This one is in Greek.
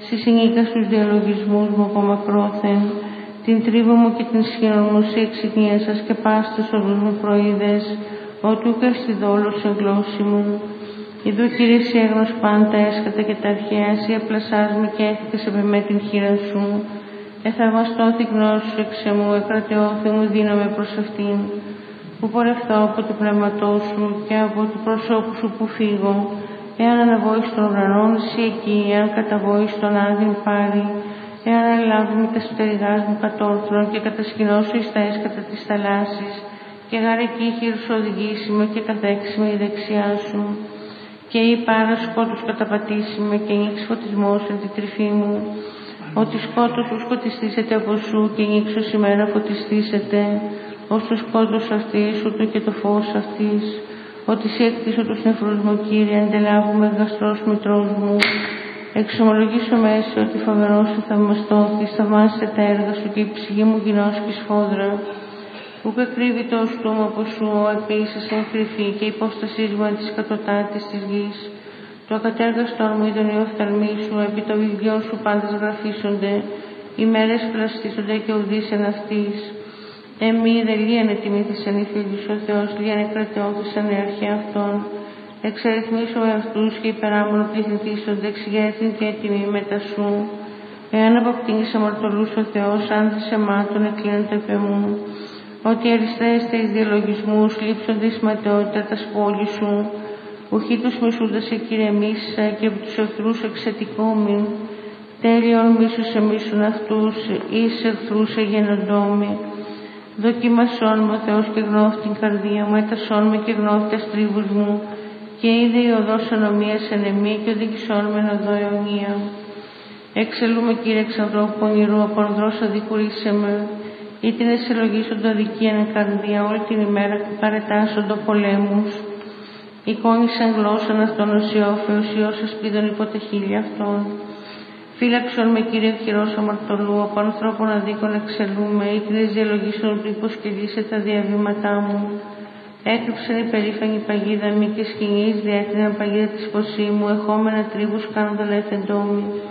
Συσυνήκα στους διαλογισμούς μου από μακρόθεν, την τρίβο μου και την σχήνων μου σε εξυγνίασα και πάστες οδούς μου προείδες, ότι ούκ στη δόλος εν γλώσση μου. Ιδού Κύριε σοι έγνος πάντα έσχατα και τα αρχαία, σοι απλασάς με και έθηκες επ' εμέ την χείρα σου. Εθαυμαστώθη γνώση σου εξ εμού, εκρατεώθη μου δύναμαι προς αυτήν. Που πορευθώ από το πνεύματό σου και από του προσώπου σου που φύγω, εάν αναβώ εις των ουρανών, εσύ εκεί, εάν καταβώ εις τον άδειν πάρει, εάν αναλάβει με τα σωτεριγάς μου κατόρθρον και κατασκηνώσω εις τα έσκατα της θαλάσσης, και γάρ εκεί χείρου σου οδηγήσει με και καθέξει με η δεξιά σου. Και η πάρα σκότους καταπατήσει με και νίξ φωτισμός εν τη τρυφή μου. Ότι σκότος σου σκοτιστήσετε από σου και νίξος ημέρα φωτιστήσετε, ως το σκότος αυτής ούτω και το φως αυτής. Ότι σε έκτισω τους νεφρούς μου, Κύριε, αντελάβουμε γαστρός μητρός μου. Εξομολογήσω μέση ότι φοβερός σου θαυμαστώθης, θαυμάσαι τα έργα σου και η ψυχή μου γινώσκει σφόδρα. Ούκ εκρύβει το οστούμο από σου, ο επίσης εν κρυφή και η υπόστασής μου εν της κατωτάτης της γης. Το ακατέργαστόν μου είδον η οφθαλμή σου, επί το βιβλιόν σου πάντες γραφήσονται, οι μέρες πλαστήσονται και ουδείς εν αυτής. Εμεί δε λίαν ετιμήθησαν οι φίλοι σου, ο Θεός λίαν εκρατεώθησαν οι αρχαίοι αυτών. Εξαριθμίσω με αυτούς και υπεράμονο πληθυντήσονται, εξηγέθην και έτοιμοι μετά σου. Εάν αποκτήνεις αμαρτωλούς ο Θεός, άνθης αιμάτων εκλίνονται επ' εμού. Ότι αριστέστε εις διαλογισμούς, λείψονται εις ματαιότητα τα σπόλη σου. Ουχή τους μισούντας εκηρεμίσα και από τους εχθρούς εξετικόμην. Τέλειον μίσους εμίσουν αυτούς, εις εχθρούς εγενοντόμοι. Δοκιμασόν με ο Θεός και γνώθη την καρδία μου, έτασόν με και γνώθη τα στρίβους μου. Και είδε η οδός ανομίας εν εμή και οδήγησόν με εν οδό αιωνία. Εξελούμε Κύριε εξ ανθρώπου πονηρού, από ανδρός αδικουρίσαι με. Ή την εσελογήσονται αδικίαν εν καρδία, όλη την ημέρα παρετάσσοντο πολέμους. Εικόνησαν γλώσσαν αυτών ως Ιώφεος, Υιός ασπίδων υπό τα χείλη αυτών. Φύλαξον με Κύριε χειρός αμαρτωλού, από ανθρώπων αδίκων εξελούμε, ή την διαλογήσεων του υποσκελίσε τα διαβήματά μου. Έκρυψαν η περήφανη παγίδα μη και σκηνής, διέτειναν παγίδα της φωσή μου, εχόμενα τρίβους κάνοντα λεφεντόμη.